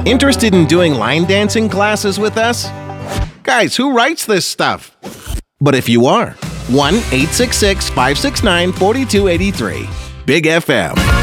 Interested in doing line dancing classes with us? Guys, who writes this stuff? But if you are, 1-866-569-4283. Big FM.